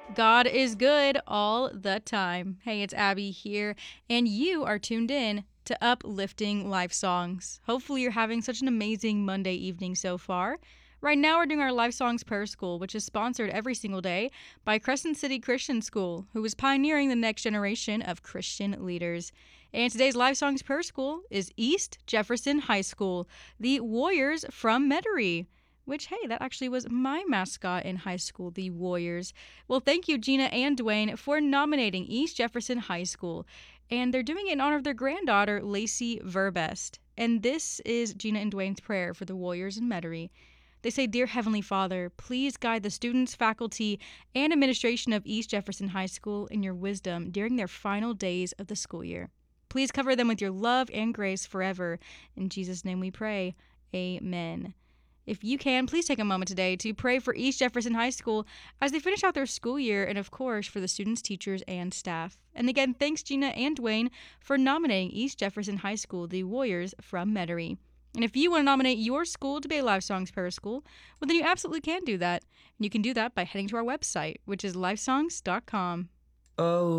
God is good all the time. Hey, it's Abby here, and you are tuned in to Uplifting Life Songs. Hopefully, you're having such an amazing Monday evening so far. Right now, we're doing our Life Songs Prayer School, which is sponsored every single day by Crescent City Christian School, who is pioneering the next generation of Christian leaders. And today's Life Songs Prayer School is East Jefferson High School, the Warriors from Metairie. Which, hey, that actually was my mascot in high school, the Warriors. Well, thank you, Gina and Dwayne, for nominating East Jefferson High School. And they're doing it in honor of their granddaughter, Lacey Verbest. And this is Gina and Dwayne's prayer for the Warriors in Metairie. They say, Dear Heavenly Father, please guide the students, faculty, and administration of East Jefferson High School in your wisdom during their final days of the school year. Please cover them with your love and grace forever. In Jesus' name we pray. Amen. If you can, please take a moment today to pray for East Jefferson High School as they finish out their school year and, of course, for the students, teachers, and staff. And again, thanks, Gina and Dwayne, for nominating East Jefferson High School, the Warriors from Metairie. And if you want to nominate your school to be a Life Songs Prayer School, well, then you absolutely can do that. And you can do that by heading to our website, which is lifesongs.com. Oh.